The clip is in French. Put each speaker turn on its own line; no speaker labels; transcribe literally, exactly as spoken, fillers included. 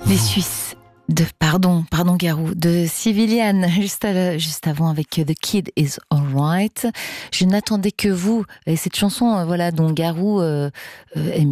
Les Suisses de, pardon, pardon Garou, de Civilian, juste, à, juste avant avec The Kid Is Alright. Je n'attendais que vous, et cette chanson, voilà, dont Garou euh, euh, aime